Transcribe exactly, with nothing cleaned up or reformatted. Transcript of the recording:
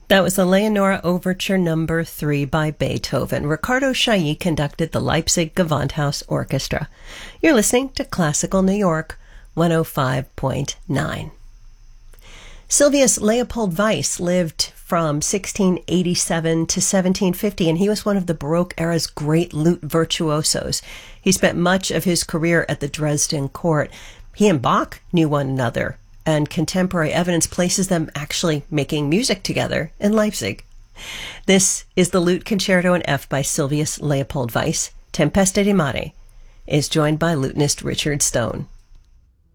That was the Leonora Overture Number three by Beethoven. Riccardo Chailly conducted the Leipzig Gewandhaus Orchestra. You're listening to Classical New York, one oh five point nine. Sylvius Leopold Weiss lived from sixteen eighty-seven to seventeen fifty, and he was one of the Baroque era's great lute virtuosos. He spent much of his career at the Dresden court. He and Bach knew one another, and contemporary evidence places them actually making music together in Leipzig. This is the Lute Concerto in F by Sylvius Leopold Weiss. Tempesta di Mare is joined by lutenist Richard Stone.